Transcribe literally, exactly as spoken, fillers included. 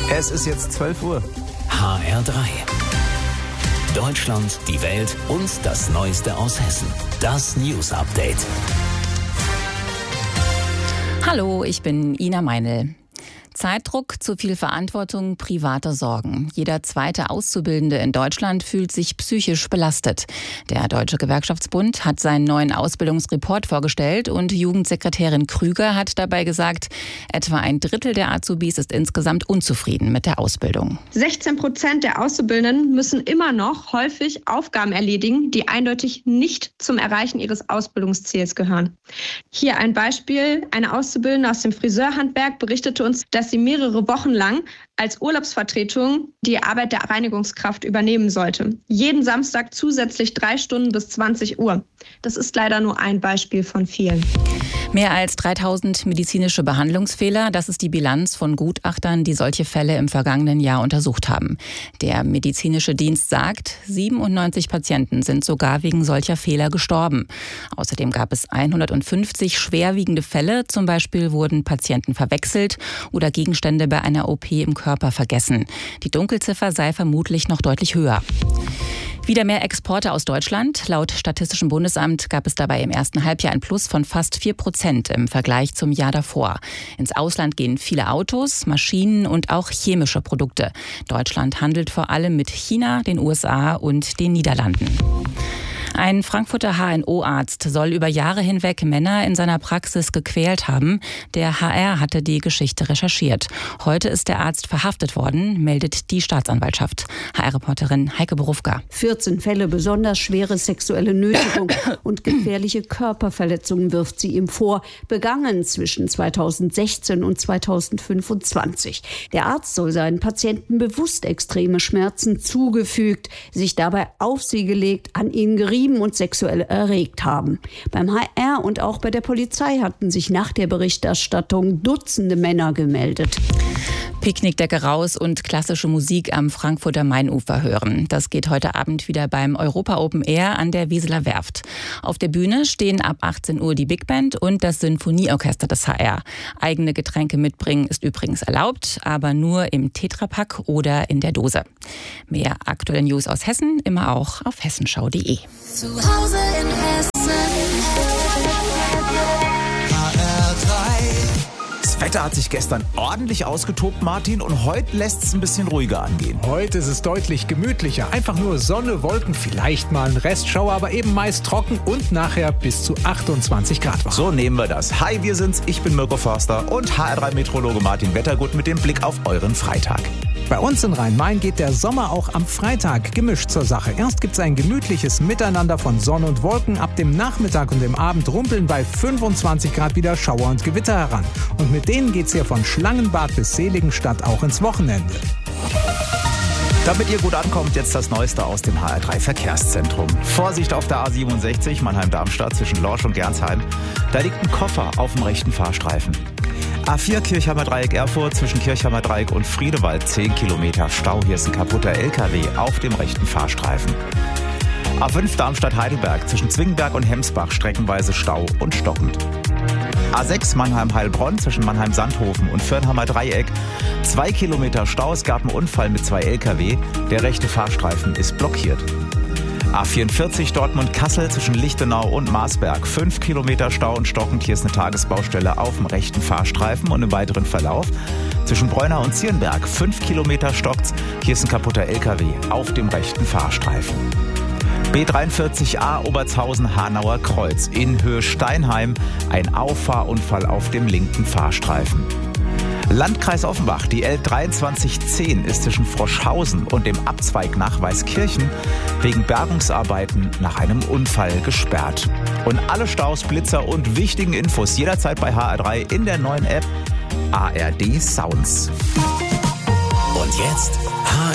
Es ist jetzt zwölf Uhr. H R drei. Deutschland, die Welt und das Neueste aus Hessen. Das News Update. Hallo, ich bin Ina Meinl. Zeitdruck, zu viel Verantwortung, private Sorgen. Jeder zweite Auszubildende in Deutschland fühlt sich psychisch belastet. Der Deutsche Gewerkschaftsbund hat seinen neuen Ausbildungsreport vorgestellt und Jugendsekretärin Krüger hat dabei gesagt, etwa ein Drittel der Azubis ist insgesamt unzufrieden mit der Ausbildung. sechzehn Prozent der Auszubildenden müssen immer noch häufig Aufgaben erledigen, die eindeutig nicht zum Erreichen ihres Ausbildungsziels gehören. Hier ein Beispiel. Eine Auszubildende aus dem Friseurhandwerk berichtete uns, dass sie mehrere Wochen lang als Urlaubsvertretung die Arbeit der Reinigungskraft übernehmen sollte. Jeden Samstag zusätzlich drei Stunden bis zwanzig Uhr. Das ist leider nur ein Beispiel von vielen. Mehr als dreitausend medizinische Behandlungsfehler, das ist die Bilanz von Gutachtern, die solche Fälle im vergangenen Jahr untersucht haben. Der medizinische Dienst sagt, siebenundneunzig Patienten sind sogar wegen solcher Fehler gestorben. Außerdem gab es hundertfünfzig schwerwiegende Fälle, zum Beispiel wurden Patienten verwechselt oder Gegenstände bei einer O P im Körper vergessen. Die Dunkelziffer sei vermutlich noch deutlich höher. Wieder mehr Exporte aus Deutschland. Laut Statistischem Bundesamt gab es dabei im ersten Halbjahr ein Plus von fast vier Prozent im Vergleich zum Jahr davor. Ins Ausland gehen viele Autos, Maschinen und auch chemische Produkte. Deutschland handelt vor allem mit China, den U S A und den Niederlanden. Ein Frankfurter H N O-Arzt soll über Jahre hinweg Männer in seiner Praxis gequält haben. Der H R hatte die Geschichte recherchiert. Heute ist der Arzt verhaftet worden, meldet die Staatsanwaltschaft. H R-Reporterin Heike Borufka. vierzehn Fälle besonders schwere sexuelle Nötigung und gefährliche Körperverletzungen wirft sie ihm vor, begangen zwischen zweitausendsechzehn und zweitausendfünfundzwanzig. Der Arzt soll seinen Patienten bewusst extreme Schmerzen zugefügt, sich dabei auf sie gelegt, an ihnen gerieben und sexuell erregt haben. Beim H R und auch bei der Polizei hatten sich nach der Berichterstattung Dutzende Männer gemeldet. Picknickdecke raus und klassische Musik am Frankfurter Mainufer hören. Das geht heute Abend wieder beim Europa Open Air an der Wieseler Werft. Auf der Bühne stehen ab achtzehn Uhr die Big Band und das Sinfonieorchester des H R. Eigene Getränke mitbringen ist übrigens erlaubt, aber nur im Tetrapack oder in der Dose. Mehr aktuelle News aus Hessen immer auch auf hessenschau punkt de. Zu Hause in Hessen. H R drei. Das Wetter hat sich gestern ordentlich ausgetobt, Martin, und heute lässt es ein bisschen ruhiger angehen. Heute ist es deutlich gemütlicher. Einfach nur Sonne, Wolken, vielleicht mal ein Restschauer, aber eben meist trocken und nachher bis zu achtundzwanzig Grad warm. So nehmen wir das. Hi, wir sind's. Ich bin Mirko Forster und H R drei-Meteorologe Martin Wettergut mit dem Blick auf euren Freitag. Bei uns in Rhein-Main geht der Sommer auch am Freitag gemischt zur Sache. Erst gibt's ein gemütliches Miteinander von Sonne und Wolken. Ab dem Nachmittag und dem Abend rumpeln bei fünfundzwanzig Grad wieder Schauer und Gewitter heran. Und mit denen geht's hier von Schlangenbad bis Seligenstadt auch ins Wochenende. Damit ihr gut ankommt, jetzt das Neueste aus dem H R drei Verkehrszentrum. Vorsicht auf der A siebenundsechzig Mannheim-Darmstadt zwischen Lorsch und Gernsheim. Da liegt ein Koffer auf dem rechten Fahrstreifen. A vier Kirchheimer Dreieck Erfurt zwischen Kirchheimer Dreieck und Friedewald zehn Kilometer Stau. Hier ist ein kaputter L K W auf dem rechten Fahrstreifen. A fünf Darmstadt-Heidelberg zwischen Zwingenberg und Hemsbach streckenweise Stau und stockend. A sechs Mannheim-Heilbronn zwischen Mannheim-Sandhofen und Firnheimer Dreieck. Zwei Kilometer Stau, es gab einen Unfall mit zwei L K W. Der rechte Fahrstreifen ist blockiert. A vierundvierzig Dortmund-Kassel zwischen Lichtenau und Marsberg. Fünf Kilometer Stau und stockend. Hier ist eine Tagesbaustelle auf dem rechten Fahrstreifen und im weiteren Verlauf. Zwischen Breunau und Zierenberg. Fünf Kilometer stockt's. Hier ist ein kaputter L K W auf dem rechten Fahrstreifen. B dreiundvierzig A Obertshausen-Hanauer Kreuz in Höhe Steinheim. Ein Auffahrunfall auf dem linken Fahrstreifen. Landkreis Offenbach, die L dreiundzwanzig zehn ist zwischen Froschhausen und dem Abzweig nach Weißkirchen wegen Bergungsarbeiten nach einem Unfall gesperrt. Und alle Staus, Blitzer und wichtigen Infos jederzeit bei H R drei in der neuen App A R D Sounds. Und jetzt H